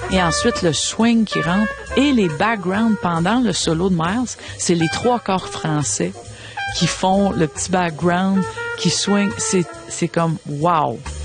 et ensuite le swing qui rentre et les backgrounds pendant le solo de Miles, c'est les 3 corps français qui font le petit background, qui swing. C'est comme wow!